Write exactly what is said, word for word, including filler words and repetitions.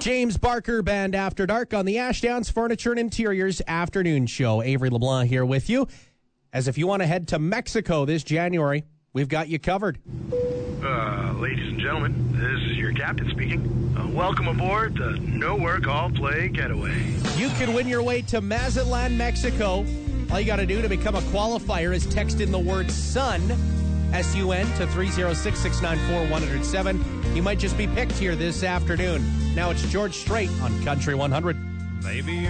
James Barker Band After Dark on the Ashdowns Furniture and Interiors Afternoon Show. Avery LeBlanc here with you. As if you want to head to Mexico this January, we've got you covered. Uh, ladies and gentlemen, this is your captain speaking. Uh, welcome aboard the No Work All Play Getaway. You can win your way to Mazatlan, Mexico. All you got to do to become a qualifier is text in the word SUN, S U N, to three oh six, six nine four, one oh seven. You might just be picked here this afternoon. Now it's George Strait on Country one hundred. Maybe